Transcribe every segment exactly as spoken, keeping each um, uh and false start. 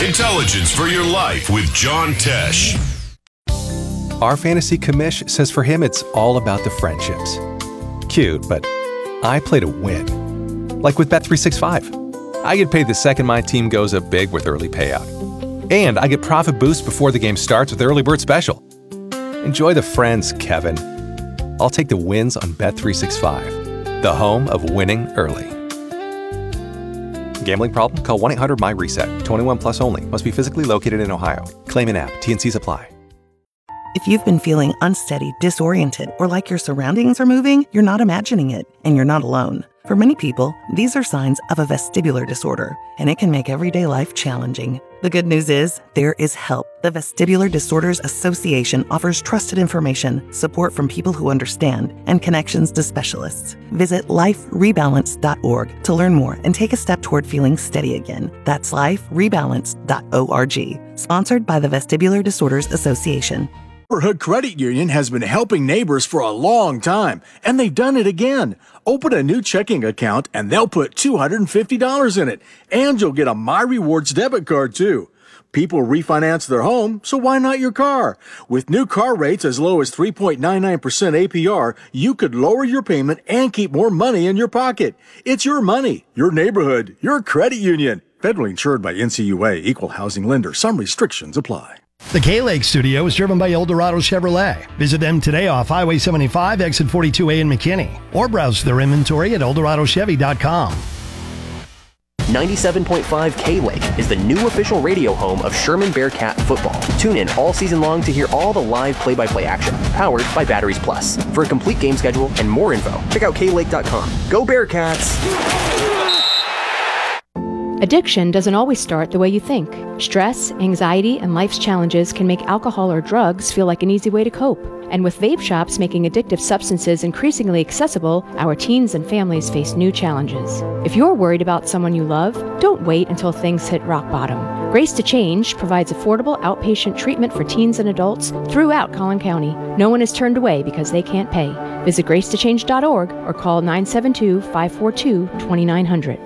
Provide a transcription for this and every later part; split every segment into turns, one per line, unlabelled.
Intelligence for your life with John Tesh.
Our fantasy commish says for him it's all about the friendships. Cute, but I play to win. Like with Bet three sixty-five. I get paid the second my team goes up big with early payout. And I get profit boost before the game starts with Early Bird Special. Enjoy the friends, Kevin. I'll take the wins on Bet three sixty-five, the home of winning early. Gambling problem? Call one eight hundred M Y reset. twenty-one plus only. Must be physically located in Ohio. Claim in app. T and Cs apply.
If you've been feeling unsteady, disoriented, or like your surroundings are moving, you're not imagining it, and you're not alone. For many people, these are signs of a vestibular disorder, and it can make everyday life challenging. The good news is, there is help. The Vestibular Disorders Association offers trusted information, support from people who understand, and connections to specialists. Visit life rebalance dot org to learn more and take a step toward feeling steady again. That's life rebalance dot org. Sponsored by the Vestibular Disorders Association.
Neighborhood Credit Union has been helping neighbors for a long time, and they've done it again. Open a new checking account, and they'll put two hundred fifty dollars in it, and you'll get a My Rewards debit card, too. People refinance their home, so why not your car? With new car rates as low as three point nine nine percent A P R, you could lower your payment and keep more money in your pocket. It's your money, your neighborhood, your credit union. Federally insured by N C U A, Equal Housing Lender. Some restrictions apply.
The K-Lake studio is driven by Eldorado Chevrolet. Visit them today off Highway seventy-five, exit forty-two A in McKinney, or browse their inventory at eldorado chevy dot com.
ninety-seven point five K-Lake is the new official radio home of Sherman Bearcat football. Tune in all season long to hear all the live play-by-play action, powered by Batteries Plus. For a complete game schedule and more info, check out K Lake dot com. Go Bearcats!
Addiction doesn't always start the way you think. Stress, anxiety, and life's challenges can make alcohol or drugs feel like an easy way to cope. And with vape shops making addictive substances increasingly accessible, our teens and families face new challenges. If you're worried about someone you love, don't wait until things hit rock bottom. Grace to Change provides affordable outpatient treatment for teens and adults throughout Collin County. No one is turned away because they can't pay. Visit grace to change dot org or call nine seven two, five four two, two nine zero zero.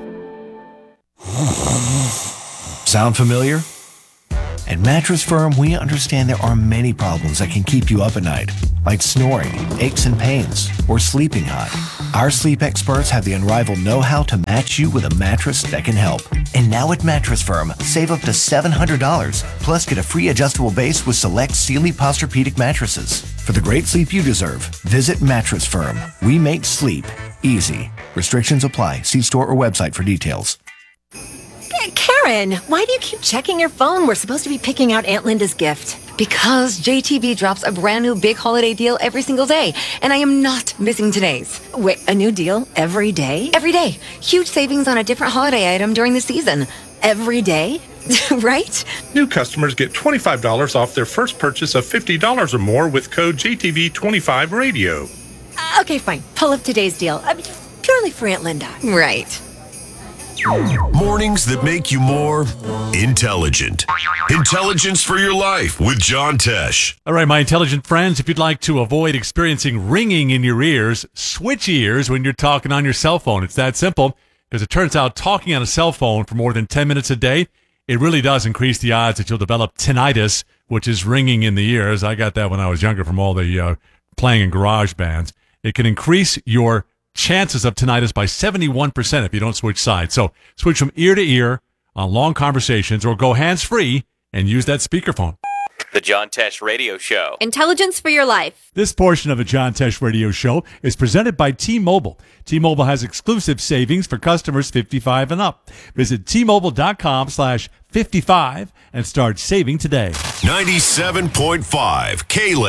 Sound familiar? At Mattress Firm, we understand there are many problems that can keep you up at night, like snoring, aches and pains, or sleeping hot. Our sleep experts have the unrivaled know-how to match you with a mattress that can help. And now at Mattress Firm, save up to seven hundred dollars, plus get a free adjustable base with select Sealy Posturepedic mattresses. For the great sleep you deserve, visit Mattress Firm. We make sleep easy. Restrictions apply. See store or website for details.
Karen, why do you keep checking your phone? We're supposed to be picking out Aunt Linda's gift. Because J T B drops a brand new big holiday deal every single day, and I am not missing today's. Wait, a new deal every day? Every day. Huge savings on a different holiday item during the season. Every day? Right?
New customers get twenty-five dollars off their first purchase of fifty dollars or more with code J T V twenty-five radio.
Uh, okay, fine. Pull up today's deal. I mean, purely for Aunt Linda. Right.
Mornings that make you more intelligent. Intelligence for your life with John Tesh.
All right, my intelligent friends, if you'd like to avoid experiencing ringing in your ears, switch ears when you're talking on your cell phone. It's that simple, because it turns out talking on a cell phone for more than ten minutes a day, it really does increase the odds that you'll develop tinnitus, which is ringing in the ears. I got that when I was younger from all the uh, playing in garage bands. It can increase your chances of tinnitus by seventy-one percent if you don't switch sides. So switch from ear to ear on long conversations, or go hands-free and use that speakerphone.
The John Tesh Radio Show.
Intelligence for your life.
This portion of the John Tesh Radio Show is presented by T-Mobile. T-Mobile has exclusive savings for customers fifty-five and up. Visit T-Mobile.com slash 55 and start saving today.
ninety-seven point five K